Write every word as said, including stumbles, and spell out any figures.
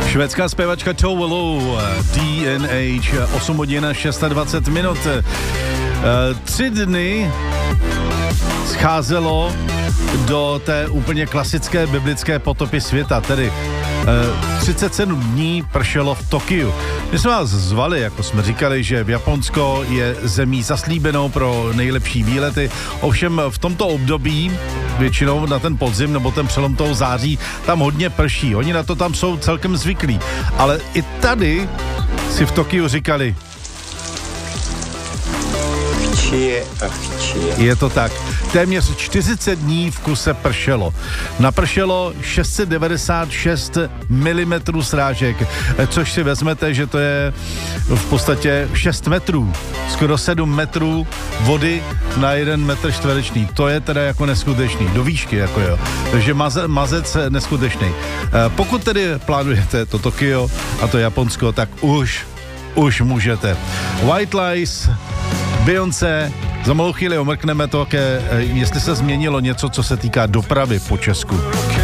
Švédská zpěvačka Tove Lo, D N H, osm hodin dvacet šest minut. Tři dny scházelo do té úplně klasické biblické potopy světa, tedy třicet sedm dní pršelo v Tokiu. My jsme vás zvali, jako jsme říkali, že v Japonsko je zemí zaslíbenou pro nejlepší výlety. Ovšem v tomto období, většinou na ten podzim nebo ten přelom toho září, tam hodně prší. Oni na to tam jsou celkem zvyklí. Ale i tady si v Tokiu říkali, chčije a chčije. Je to tak. Téměř čtyřicet dní v kuse pršelo. Napršelo šest set devadesát šest milimetrů srážek, což si vezmete, že to je v podstatě šest metrů. Skoro sedm metrů vody na jeden metr čtvereční. To je teda jako neskutečný. Do výšky, jako jo. Takže maze, mazec neskutečný. Pokud tedy plánujete to Tokio a to Japonsko, tak už, už můžete. White Lies, Beyoncé, za malou chvíli omrkneme to, ke, jestli se změnilo něco, co se týká dopravy po Česku.